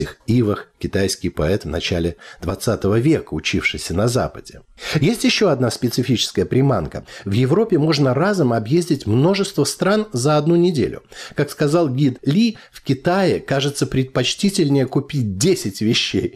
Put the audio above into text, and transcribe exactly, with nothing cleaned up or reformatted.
ивах китайский поэт в начале двадцатого века, учившийся на Западе. Есть еще одна специфическая приманка. В Европе можно разом объездить множество стран за одну неделю. Как сказал гид Ли, в Китае, кажется, предпочтительнее купить десять вещей,